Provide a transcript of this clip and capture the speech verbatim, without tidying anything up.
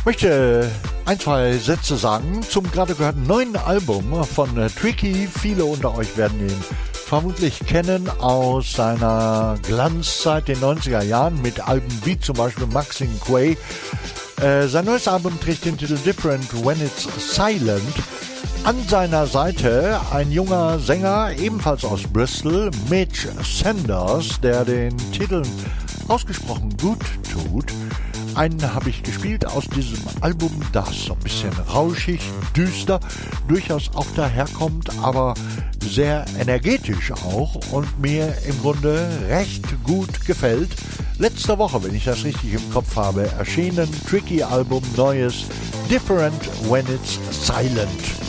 Ich möchte ein, zwei Sätze sagen zum gerade gehörten neuen Album von äh, Tricky. Viele unter euch werden ihn vermutlich kennen aus seiner Glanzzeit den neunziger Jahren mit Alben wie zum Beispiel Maxine Quay. Äh, sein neues Album trägt den Titel Different When It's Silent. An seiner Seite ein junger Sänger, ebenfalls aus Bristol, Mitch Sanders, der den Titel ausgesprochen gut tut. Einen habe ich gespielt aus diesem Album, das so ein bisschen rauschig, düster, durchaus auch daherkommt, aber sehr energetisch auch und mir im Grunde recht gut gefällt. Letzte Woche, wenn ich das richtig im Kopf habe, erschienen Tricky Album, neues Different When It's Silent.